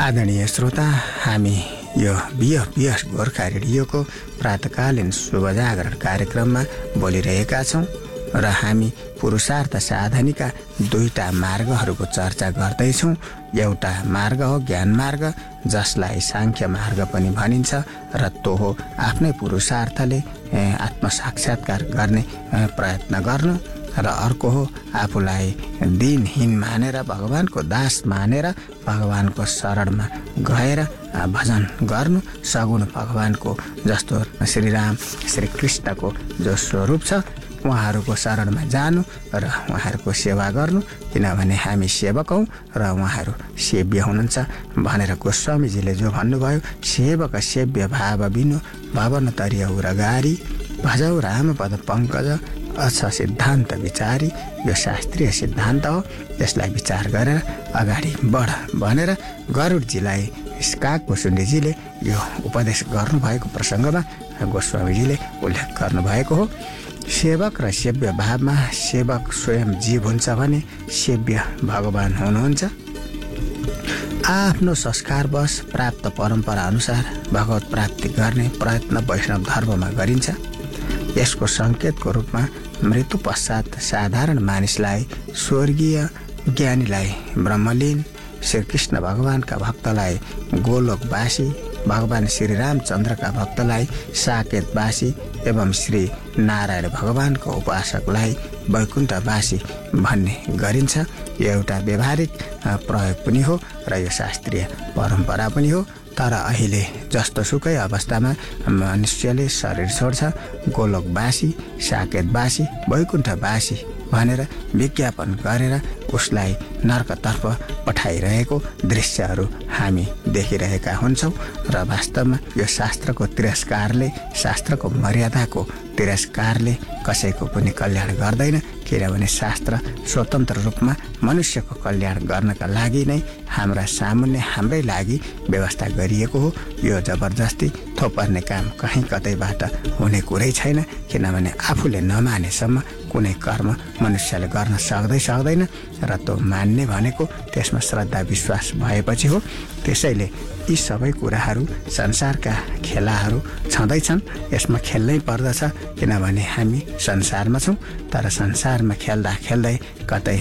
आदरणीय श्रोता, हामी यो बिएस गोर्खा रेडियोको प्रातकालीन शुभ जागरण कार्यक्रममा बोलिरहेका छौँ र हामी पुरुषार्थ साधनीका दुईटा मार्गहरूको चर्चा गर्दैछौँ। एउटा मार्ग हो ज्ञान मार्ग, जसलाई साङ्ख्य मार्ग पनि भनिन्छ र त्यो हो आफ्नै पुरुषार्थले आत्मसाक्षात्कार गर्ने प्रयत्न गर्नु, र अर्को हो आफूलाई दिनहीन मानेर भगवानको दास मानेर भगवानको शरणमा गएर भजन गर्नु, सगुण भगवानको जस्तो श्रीराम श्रीकृष्णको जो स्वरूप छ उहाँहरूको शरणमा जानु र उहाँहरूको सेवा गर्नु, किनभने हामी सेवक हौँ र उहाँहरू सेव्य हुनुहुन्छ भनेर गोस्वामीजीले जो भन्नुभयो, सेवक सेव्य भाव बिनु भवन तरिय उरगारी भजौ रामपद पङ्कज अछ सिद्धान्त विचारी। यो शास्त्रीय सिद्धान्त हो, यसलाई विचार गरेर अगाडि बढ भनेर गरुडजीलाई कागभुसुण्डीजीले यो उपदेश गर्नुभएको प्रसङ्गमा गोस्वामीजीले उल्लेख गर्नुभएको हो। सेवक र सेव्य भावमा सेवक स्वयं जीव हुन्छ भने सेव्य भगवान हुनुहुन्छ। आफ्नो संस्कारवश प्राप्त परम्परा अनुसार भगवत प्राप्ति गर्ने प्रयत्न वैष्णव धर्ममा गरिन्छ। यसको सङ्केतको रूपमा मृत्यु पश्चात साधारण मानिसलाई स्वर्गीय, ज्ञानीलाई ब्रह्मलीन, श्रीकृष्ण भगवानका भक्तलाई गोलोकवासी, भगवान श्रीरामचन्द्रका भक्तलाई साकेतवासी एवं श्री नारायण भगवानको उपासकलाई वैकुण्ठवासी भन्ने गरिन्छ। यो एउटा व्यावहारिक प्रयोग पनि हो र यो शास्त्रीय परम्परा पनि हो। तर अहिले जस्तो सुकै अवस्थामा मनुष्यले शरीर छोड्छ, गोलोकवासी, साकेतवासी, वैकुण्ठवासी भनेर विज्ञापन गरेर उसलाई नर्कतर्फ पठाइरहेको दृश्यहरू हामी देखिरहेका हुन्छौँ र वास्तवमा यो शास्त्रको तिरस्कारले, शास्त्रको मर्यादाको तिरस्कारले कसैको पनि कल्याण गर्दैन, किनभने शास्त्र स्वतन्त्र रूपमा मनुष्यको कल्याण गर्नका लागि नै हाम्रा सामुन्ने हाम्रै लागि व्यवस्था गरिएको हो। यो जबरजस्ती थोपर्ने काम कहीँ कतैबाट हुने कुरै छैन, किनभने आफूले नमानेसम्म कुनै कर्म मनुष्यले गर्न सक्दैन र त्यो मान्ने भनेको त्यसमा श्रद्धा विश्वास भएपछि हो। त्यसैले यी सबै कुराहरू संसारका खेलाहरू छँदैछन्, यसमा खेल्नै पर्दछ, किनभने हामी संसारमा छौँ। तर संसारमा खेल्दा खेल्दै कतै